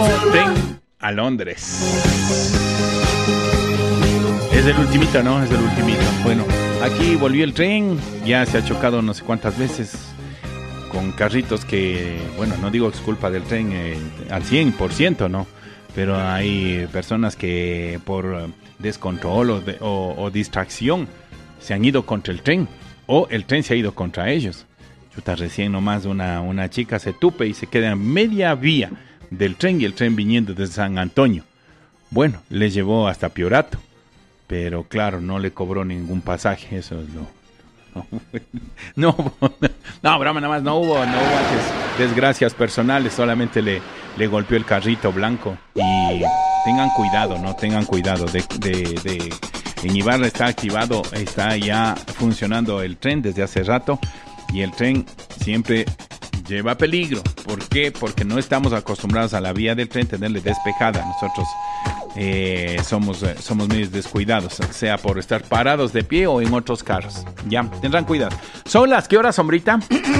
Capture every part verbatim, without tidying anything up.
último tren a Londres. Es el ultimito, ¿no? Es el ultimito. Bueno, aquí volvió el tren, ya se ha chocado no sé cuántas veces con carritos que, bueno, no digo que es culpa del tren eh, al cien por ciento, ¿no? Pero hay personas que por descontrol o, de, o, o distracción se han ido contra el tren, o el tren se ha ido contra ellos. Chuta, recién nomás una, una chica se tupe y se queda en media vía del tren, y el tren viniendo desde San Antonio. Bueno, le llevó hasta Piorato, pero claro, no le cobró ningún pasaje, eso es lo... No, no, no, broma, nada más no hubo, no hubo antes desgracias personales, solamente le, le golpeó el carrito blanco. Y tengan cuidado, no tengan cuidado de, de, de en Ibarra está activado, está ya funcionando el tren desde hace rato, y el tren siempre lleva peligro. ¿Por qué? Porque no estamos acostumbrados a la vía del tren tenerle despejada. Nosotros eh, somos, eh, somos medio descuidados, sea por estar parados de pie o en otros carros. Ya, tendrán cuidado. ¿Son las qué horas, Sombrita?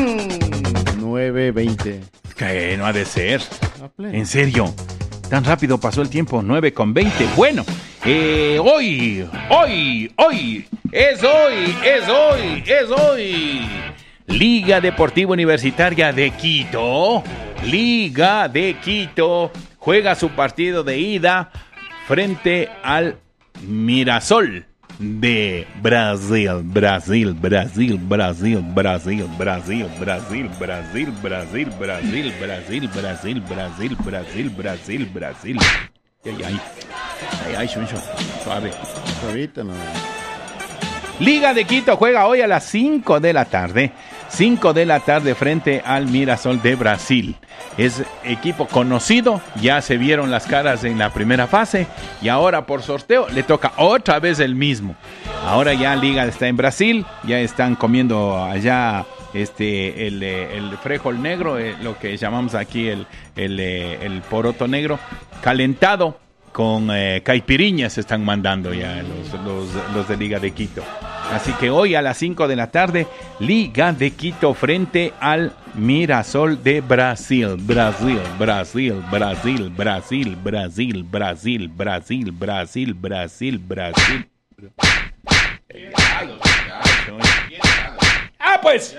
nueve veinte. Que no ha de ser. En serio, tan rápido pasó el tiempo. Nueve con veinte. Bueno, eh, hoy, hoy, hoy, es hoy, es hoy, es hoy. Liga Deportiva Universitaria de Quito, Liga de Quito, juega su partido de ida frente al Mirasol de Brasil, Brasil, Brasil, Brasil, Brasil, Brasil, Brasil, Brasil, Brasil, Brasil, Brasil, Brasil, Brasil, Brasil, Brasil, Brasil. Ay, ay, ay, ay, Shuncho, suave. Suavito, no. Liga de Quito juega hoy a las cinco de la tarde. cinco de la tarde frente al Mirasol de Brasil. Es equipo conocido, ya se vieron las caras en la primera fase y ahora por sorteo le toca otra vez el mismo. Ahora ya Liga está en Brasil, ya están comiendo allá este el, el frijol negro, eh, lo que llamamos aquí el, el, el poroto negro, calentado con eh, caipiriñas se están mandando ya los, los, los de Liga de Quito. Así que hoy a las cinco de la tarde, Liga de Quito frente al Mirasol de Brasil. Brasil, Brasil, Brasil, Brasil, Brasil, Brasil, Brasil, Brasil, Brasil, Brasil. Ah, pues.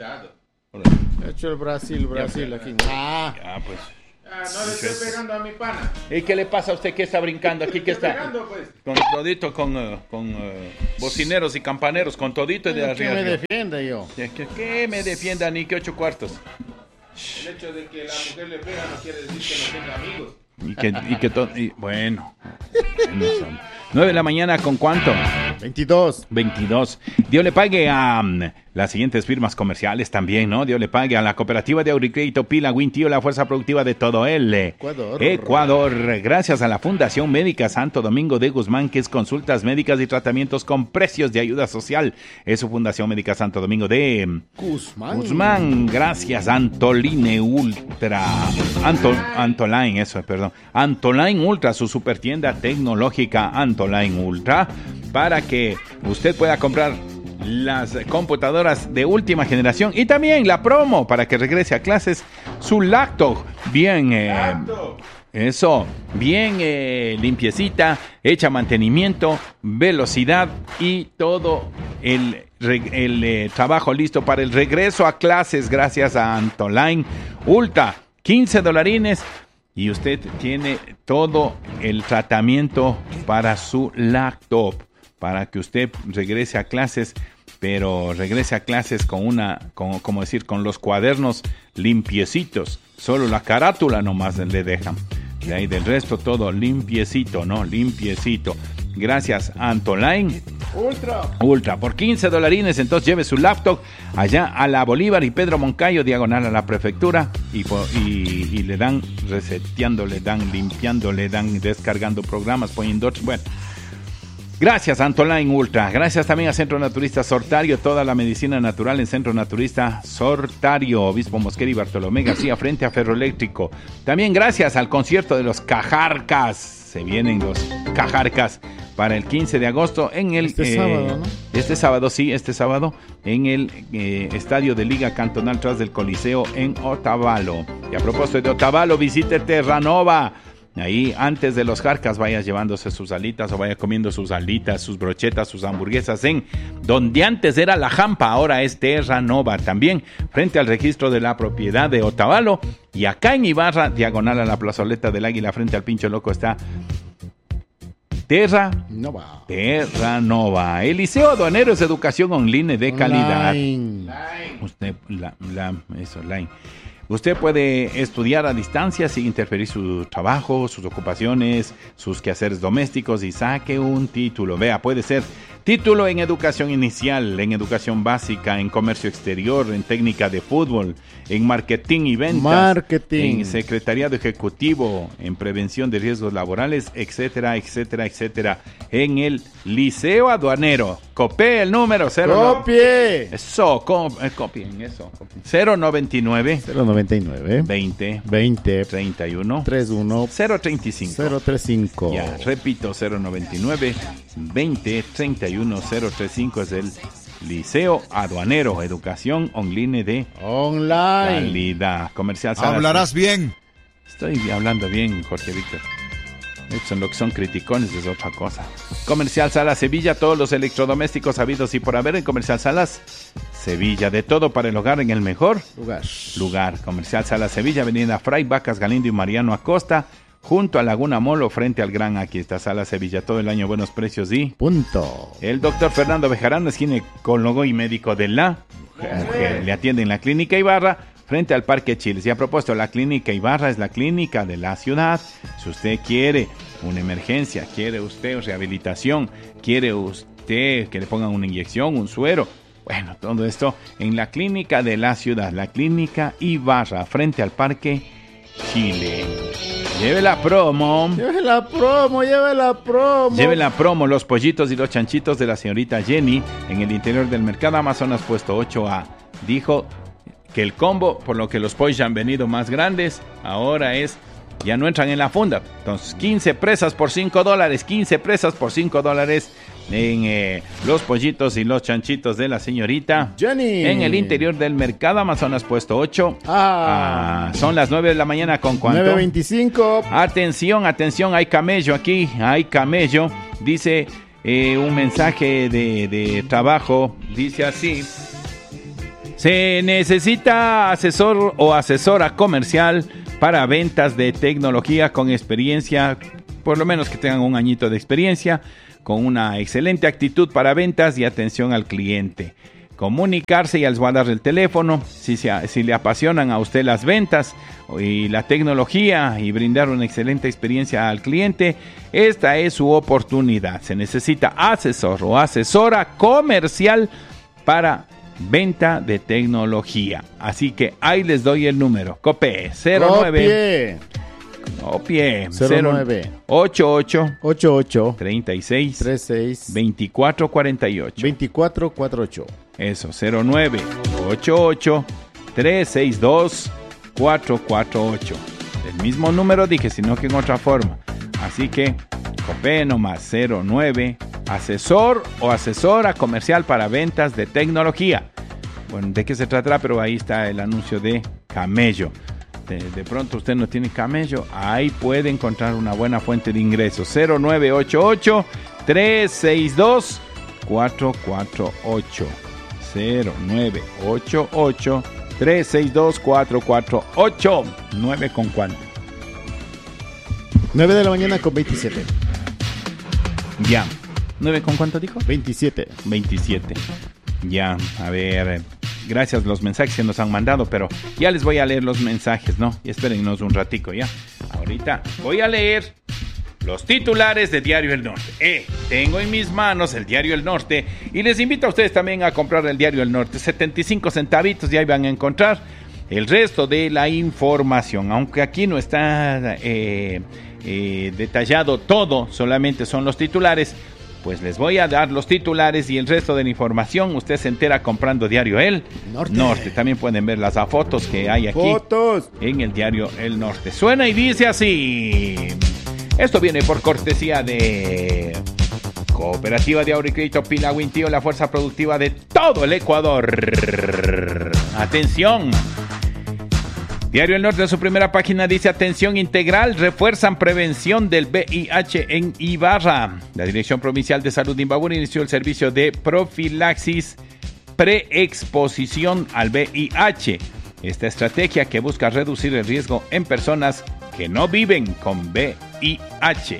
He hecho el Brasil, Brasil aquí. Ah, ya, pues. Ah, no le estoy pegando a mi pana. ¿Y qué le pasa a usted? ¿Qué está brincando aquí? ¿Qué está? Pegando, pues. Con todito, con, uh, con uh, bocineros y campaneros, con todito y de ¿qué arriba. me defiende yo? ¿Qué, qué, qué me defienda ni que ocho cuartos? El hecho de que la mujer le pega no quiere decir que no tenga amigos. Y que, y que todo, y, bueno, no son. nueve de la mañana, ¿con cuánto? veintidós. veintidós. Dios le pague a um, las siguientes firmas comerciales también, ¿no? Dios le pague a la cooperativa de Auricrédito Pila, Wintío, la fuerza productiva de todo el Ecuador. Ecuador. Gracias a la Fundación Médica Santo Domingo de Guzmán, que es consultas médicas y tratamientos con precios de ayuda social. Es su Fundación Médica Santo Domingo de Guzmán. Guzmán. Gracias, Antoline Ultra. Anto, Antoline, eso, perdón. Antoline Ultra, su super tienda tecnológica Antoline Ultra, para que usted pueda comprar las computadoras de última generación y también la promo para que regrese a clases, su laptop bien eh, eso, bien eh, limpiecita, hecha mantenimiento, velocidad y todo el, el eh, trabajo listo para el regreso a clases gracias a Antoline Ultra. quince dolarines y usted tiene todo el tratamiento para su laptop, para que usted regrese a clases, pero regrese a clases con una, con, como decir, con los cuadernos limpiecitos. Solo la carátula nomás le dejan. De ahí del resto todo limpiecito, ¿no? Limpiecito. Gracias, Antoline Ultra. Ultra. Por quince dolarines, entonces lleve su laptop allá a la Bolívar y Pedro Moncayo, diagonal a la prefectura, y, y, y le dan reseteando, le dan limpiando, le dan descargando programas, poniendo otros. Bueno, gracias, Antoline Ultra. Gracias también a Centro Naturista Sortario, toda la medicina natural en Centro Naturista Sortario, Obispo Mosquera y Bartolomé García, frente a Ferroeléctrico. También gracias al concierto de los Cajarcas. Se vienen los Cajarcas para el quince de agosto en el... Este eh, sábado, ¿no? Este sábado, sí, este sábado en el eh, Estadio de Liga Cantonal tras del Coliseo en Otavalo. Y a propósito de Otavalo, visite Terranova. Ahí, antes de los Jarcas, vaya llevándose sus alitas o vaya comiendo sus alitas, sus brochetas, sus hamburguesas en donde antes era La Jampa, ahora es Terranova. También frente al registro de la propiedad de Otavalo. Y acá en Ibarra, diagonal a la plazoleta del Águila, frente al Pincho Loco, está Terra Nova. Terranova. El Liceo Aduanero es educación online de calidad. Online. Usted, la, la, eso, online. Usted puede estudiar a distancia sin interferir su trabajo, sus ocupaciones, sus quehaceres domésticos y saque un título. Vea, puede ser título en educación inicial, en educación básica, en comercio exterior, en técnica de fútbol, en marketing y ventas, Marketing. en secretariado ejecutivo, en prevención de riesgos laborales, etcétera, etcétera, etcétera. En el Liceo Aduanero. Copie el número cero. ¡Copie! Eso, co- eh, copien eso. cero noventa y nueve cero noventa y nueve veinte veinte treinta y uno treinta y uno cero treinta y cinco. cero treinta y cinco. Ya, repito, cero noventa y nueve veinte treinta y uno cero treinta y cinco es el Liceo Aduanero, educación online de Online. calidad. Comercial Salas. Hablarás bien. Estoy hablando bien, Jorge Víctor. Estos son lo que son criticones, es otra cosa. Comercial Salas Sevilla, todos los electrodomésticos habidos y por haber en Comercial Salas Sevilla, de todo para el hogar en el mejor Lugar. lugar. Comercial Salas Sevilla, avenida Fray Vacas Galindo y Mariano Acosta, junto a Laguna Molo, frente al Gran. Aquí está Salas Sevilla, todo el año buenos precios y... Punto. El doctor Fernando Bejarano es ginecólogo y médico de la mujer. Le atiende en la Clínica Ibarra, frente al Parque Chiles. Y a propósito, la Clínica Ibarra es la clínica de la ciudad. Si usted quiere una emergencia, quiere usted rehabilitación, quiere usted que le pongan una inyección, un suero, bueno, todo esto en la Clínica de la ciudad, la Clínica Ibarra, frente al Parque Chile. Lleve la promo. Lleve la promo, lleve la promo. Lleve la promo, los pollitos y los chanchitos de la señorita Jenny en el interior del mercado Amazonas puesto ocho A. Dijo que el combo, por lo que los pollos han venido más grandes, ahora es, ya no entran en la funda. Entonces, quince presas por cinco dólares, quince presas por cinco dólares en eh, los pollitos y los chanchitos de la señorita Jenny. en el interior del mercado Amazonas puesto ocho. Ah. Ah, son las nueve de la mañana, ¿con cuánto? nueve veinticinco. Atención, atención, hay camello aquí, hay camello. Dice eh, un mensaje de, de trabajo, dice así: se necesita asesor o asesora comercial para ventas de tecnología con experiencia, por lo menos que tengan un añito de experiencia, con una excelente actitud para ventas y atención al cliente. Comunicarse y al guardar el teléfono, si, se, si le apasionan a usted las ventas y la tecnología y brindar una excelente experiencia al cliente, esta es su oportunidad. Se necesita asesor o asesora comercial para venta de tecnología. Así que ahí les doy el número. Cope cero nueve Copie cero nueve ocho ocho ocho ocho treinta y seis treinta y seis veinticuatro cuarenta y ocho. veinticuatro cuarenta y ocho. Eso, cero nueve ocho ocho tres seis dos cuatro cuatro ocho. El mismo número dije, sino que en otra forma. Así que copé nomás cero nueve, asesor o asesora comercial para ventas de tecnología. Bueno, ¿de qué se tratará? Pero ahí está el anuncio de camello. De, de pronto usted no tiene camello, ahí puede encontrar una buena fuente de ingresos. Cero nueve ocho ocho tres seis dos cuatro cuatro ocho. Cero nueve ocho ocho tres seis dos cuatro cuatro ocho. nueve con cuánto. nueve de la mañana con veintisiete. Ya. ¿nueve con cuánto dijo? veintisiete. veintisiete. Ya, a ver. Gracias los mensajes que nos han mandado, pero ya les voy a leer los mensajes, ¿no? Y espérennos un ratico, ¿ya? Ahorita voy a leer los titulares de Diario El Norte. Eh, tengo en mis manos el Diario El Norte y les invito a ustedes también a comprar el Diario El Norte. setenta y cinco centavitos y ahí van a encontrar el resto de la información. Aunque aquí no está eh, eh, detallado todo, solamente son los titulares. Pues les voy a dar los titulares y el resto de la información. Usted se entera comprando Diario El Norte. Norte. También pueden ver las fotos que hay aquí. Fotos. En el Diario El Norte. Suena y dice así. Esto viene por cortesía de Cooperativa de ahorro y crédito Pila Wintío, la fuerza productiva de todo el Ecuador. Atención. Diario El Norte en su primera página dice: atención integral, refuerzan prevención del V I H en Ibarra. La Dirección Provincial de Salud de Imbabura inició el servicio de profilaxis preexposición al V I H. Esta estrategia que busca reducir el riesgo en personas que no viven con V I H.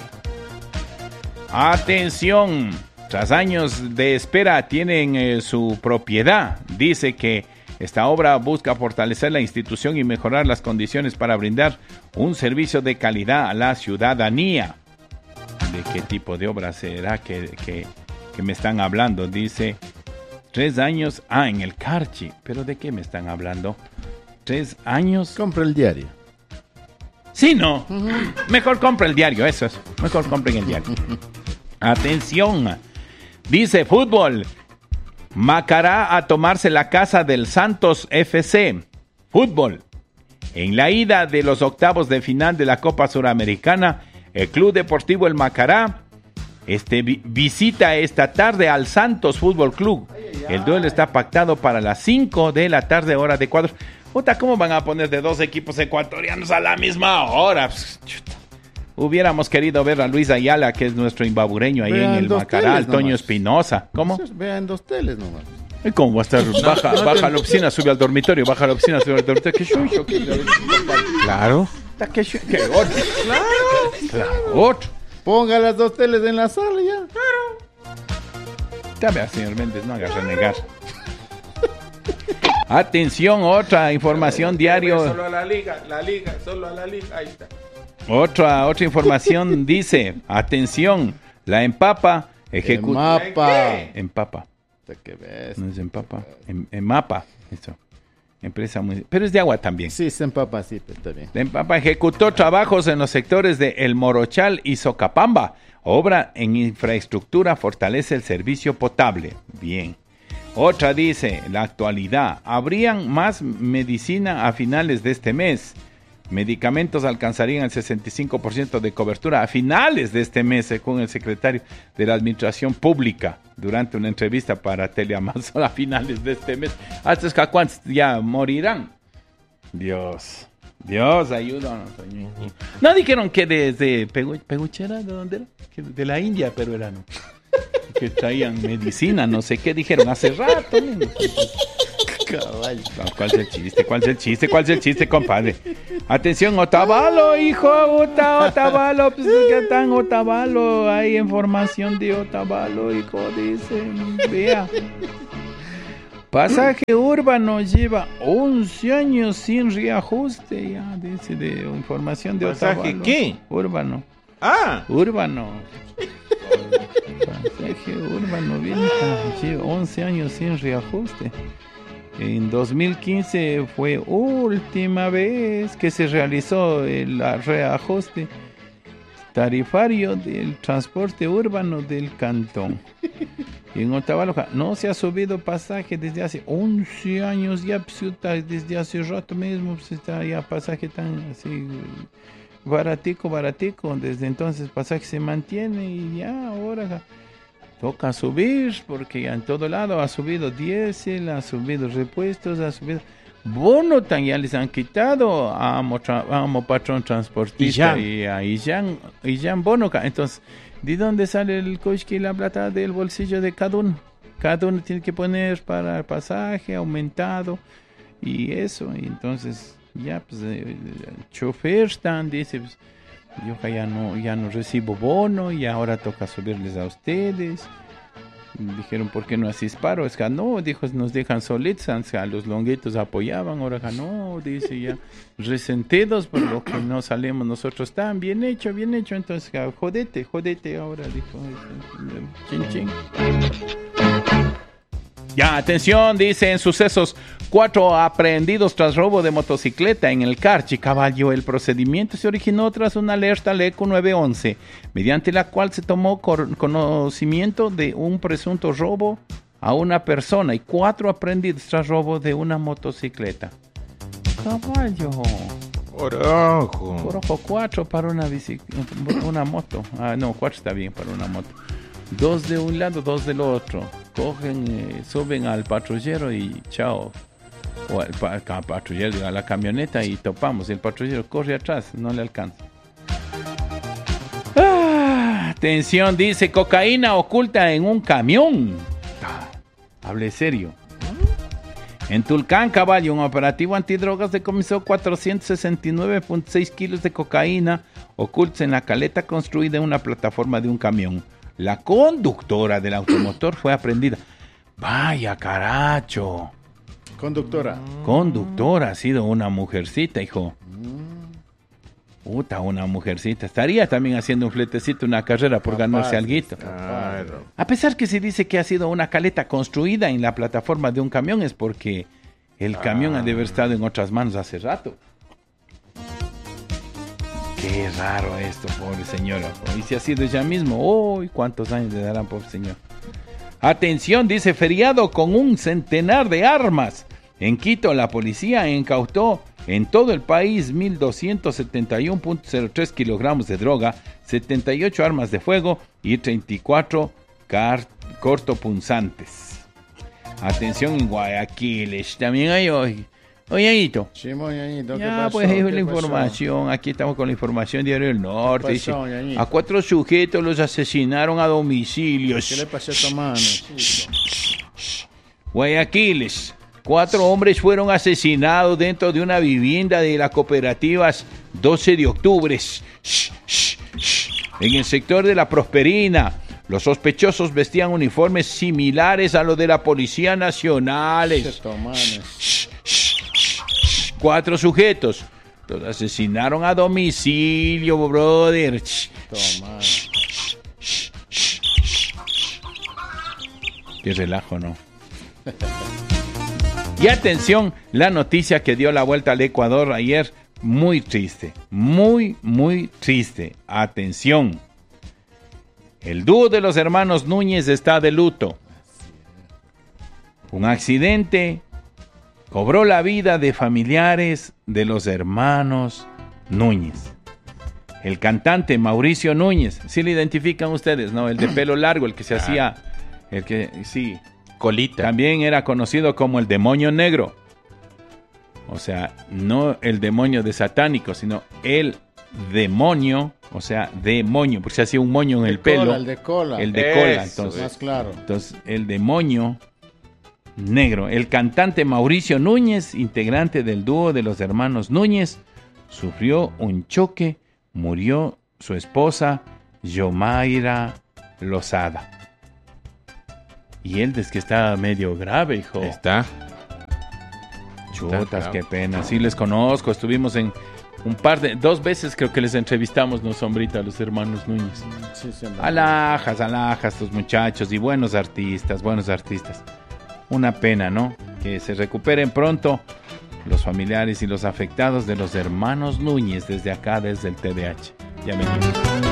Atención, tras años de espera tienen eh, su propiedad. Dice que esta obra busca fortalecer la institución y mejorar las condiciones para brindar un servicio de calidad a la ciudadanía. ¿De qué tipo de obra será que, que, que me están hablando? Dice, tres años, ah, en el Carchi. ¿Pero de qué me están hablando? Tres años. Compra el diario. Sí, no. Uh-huh. Mejor compra el diario, eso es. Mejor compren el diario. Atención. Dice fútbol. Macará a tomarse la casa del Santos F C. Fútbol. En la ida de los octavos de final de la Copa Suramericana, el Club Deportivo El Macará este, vi- visita esta tarde al Santos Fútbol Club. Ay, ay, ay. El duelo está pactado para las cinco de la tarde, hora de Ecuador. Puta, ¿cómo van a poner de dos equipos ecuatorianos a la misma hora? Chuta. Hubiéramos querido ver a Luis Ayala, que es nuestro imbabureño ahí Vean en el dos Macará, teles Toño nomás. Espinosa. ¿Cómo? Vean dos teles nomás. ¿Y cómo va a estar? Baja, no, no baja te... a la oficina, sube al dormitorio, baja a la oficina, sube al dormitorio. ¿Qué chucho? ¿Qué? Claro. ¿Qué chu- ¿Qué otro? Claro. Claro, otro. Ponga las dos teles en la sala ya. Ya vea, señor Méndez, no haga renegar. Atención, otra información diario. Solo a la liga, la liga, solo a la liga, ahí está. Otra, otra información dice, atención, la empapa ejecuta. Mapa. Empapa. ¿Qué ves? No es empapa. En, en mapa. Eso. Empresa muy... Pero es de agua también. Sí, se empapa, sí, pero está bien. La empapa ejecutó trabajos en los sectores de El Morochal y Socapamba. Obra en infraestructura fortalece el servicio potable. Bien. Otra dice, la actualidad. Habrían más medicina a finales de este mes. Medicamentos alcanzarían el sesenta y cinco por ciento de cobertura a finales de este mes, según el secretario de la Administración Pública, durante una entrevista para Teleamazon a finales de este mes. ¿Hasta que cuántos ya morirán? Dios, Dios, ayúdanos. No dijeron que desde Pegu- Peguchera, ¿de dónde era? Que de la India, pero era no. Que traían medicina, no sé qué dijeron hace rato. ¿No? Caballo. ¿Cuál es el chiste? ¿Cuál es el chiste? ¿Cuál es el chiste, compadre? Atención, Otavalo, hijo, Ota, Otavalo, pues ¿qué tan Otavalo? Hay información de Otavalo, hijo, dicen, vea. Pasaje urbano lleva once años sin reajuste, ya, dice, de información de ¿Pasaje Otavalo. qué? Urbano. Ah, Urbano. Pasaje urbano, bien, lleva once años sin reajuste. En dos mil quince fue última vez que se realizó el reajuste tarifario del transporte urbano del cantón. Y en Otavalo no se ha subido pasaje desde hace once años ya, pues, desde hace rato mismo, pues, está ya pasaje tan así baratico, baratico. Desde entonces pasaje se mantiene y ya ahora toca subir, porque ya en todo lado ha subido diésel, ha subido repuestos, ha subido bono, tan ya les han quitado a Amo, tra- a Amo Patrón Transportista y a Ijan, Ijan Bono. Entonces, ¿de dónde sale el coche y la plata del bolsillo de cada uno? Cada uno tiene que poner para el pasaje aumentado y eso, y entonces ya pues el chofer están, dice, pues, yo ya no, ya no recibo bono y ahora toca subirles a ustedes. Dijeron, ¿por qué no así paro? Es que no, dijo, nos dejan solitos, a los longuitos apoyaban, ahora ya no, dice ya, resentidos por lo que no salimos nosotros tan bien hecho, bien hecho, entonces ya, jodete, jodete ahora, dijo, chin chin. Ya, atención, dice en sucesos, cuatro aprehendidos tras robo de motocicleta en el Carchi, caballo. El procedimiento se originó tras una alerta al ECO nueve once, mediante la cual se tomó cor- conocimiento de un presunto robo a una persona y cuatro aprehendidos tras robo de una motocicleta. Caballo. Orojo. Por ojo, cuatro para una bici, una moto. Ah, no, cuatro está bien para una moto. Dos de un lado, dos del otro. Cogen, eh, suben al patrullero y chao. O al pa- ca- patrullero, a la camioneta y topamos. El patrullero corre atrás, no le alcanza. Ah, atención, dice cocaína oculta en un camión. Ah, hable serio. En Tulcán, caballo, un operativo antidrogas decomisó cuatrocientos sesenta y nueve punto seis kilos de cocaína ocultos en la caleta construida en una plataforma de un camión. La conductora del automotor fue aprehendida. Vaya caracho. Conductora. Conductora, ha sido una mujercita, hijo. Puta, una mujercita. Estaría también haciendo un fletecito, una carrera por Capaz, ganarse alguito. Claro. A pesar que se dice que ha sido una caleta construida en la plataforma de un camión, es porque el camión ha de haber estado en otras manos hace rato. Qué raro esto, pobre señora. Y si ha sido ella mismo, uy, cuántos años le darán, pobre señor. Atención, dice feriado con un centenar de armas. En Quito, la policía incautó en todo el país mil doscientos setenta y uno punto cero tres kilogramos de droga, setenta y ocho armas de fuego y treinta y cuatro car- cortopunzantes. Atención en Guayaquil, también hay hoy. Oye, Aguito. Sí, moñañito, ¿qué Ya, pasó? pues ahí ¿Qué la pasó? información. Aquí estamos con la información de Diario del Norte. ¿Qué Dice, pasó, ñañito? a cuatro sujetos los asesinaron a domicilio. ¿Qué le pasó a tu mano? chico? Guayaquiles. Cuatro hombres fueron asesinados dentro de una vivienda de las cooperativas doce de octubre. En el sector de la Prosperina. Los sospechosos vestían uniformes similares a los de la Policía Nacional. Cheto, mano. Cuatro sujetos. Los asesinaron a domicilio, brother. Toma. Qué relajo, ¿no? Y atención, la noticia que dio la vuelta al Ecuador ayer, muy triste, muy, muy triste. Atención. El dúo de los hermanos Núñez está de luto. Un accidente cobró la vida de familiares de los hermanos Núñez. El cantante Mauricio Núñez, sí le identifican ustedes, ¿no? El de pelo largo, el que se hacía, el que, sí, Colita. también era conocido como el demonio negro. O sea, no el demonio de satánico, sino el demonio, o sea, demonio, porque se hacía un moño en De el pelo. cola, el de cola. El de cola, Eso, entonces. Más claro. Entonces, el demonio negro. El cantante Mauricio Núñez, integrante del dúo de los hermanos Núñez, sufrió un choque, murió su esposa, Yomaira Lozada. Y él es que está medio grave, hijo. Está. Chutas, grave. qué pena. Sí les conozco, estuvimos en un par de... Dos veces creo que les entrevistamos, ¿no, Sombrita, a los hermanos Núñez? Sí, sí, hombre. Alhajas, alhajas, estos muchachos y buenos artistas, buenos artistas. Una pena, ¿no? Que se recuperen pronto los familiares y los afectados de los hermanos Núñez desde acá, desde el T D A H. Ya venimos.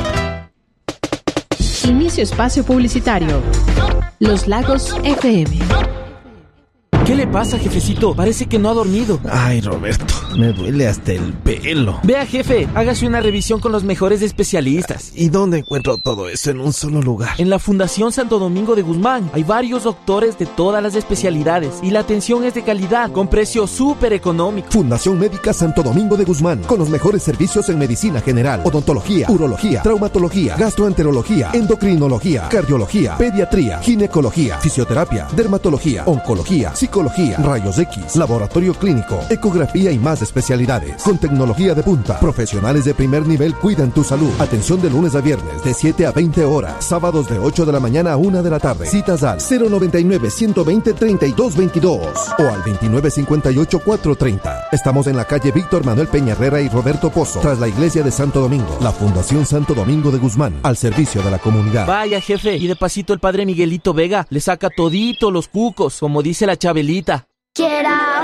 Inicio espacio publicitario. Los Lagos F M. ¿Qué le pasa, jefecito? Parece que no ha dormido. Ay, Roberto, me duele hasta el pelo. Vea, jefe, hágase una revisión con los mejores especialistas. ¿Y dónde encuentro todo eso en un solo lugar? En la Fundación Santo Domingo de Guzmán hay varios doctores de todas las especialidades y la atención es de calidad, con precio súper económico. Fundación Médica Santo Domingo de Guzmán, con los mejores servicios en medicina general, odontología, urología, traumatología, gastroenterología, endocrinología, cardiología, pediatría, ginecología, fisioterapia, dermatología, oncología, psicología, rayos X, laboratorio clínico, ecografía y más especialidades. Con tecnología de punta, profesionales de primer nivel cuidan tu salud. Atención de lunes a viernes de siete a veinte horas, sábados de ocho de la mañana a una de la tarde. Citas al cero noventa y nueve, ciento veinte, treinta y dos veintidós o al veintinueve cincuenta y ocho, cuatrocientos treinta. Estamos en la calle Víctor Manuel Peña Herrera y Roberto Pozo, tras la iglesia de Santo Domingo. La Fundación Santo Domingo de Guzmán, al servicio de la comunidad. Vaya, jefe, y de pasito el padre Miguelito Vega le saca todito los cucos, como dice la Chabelita. Get out.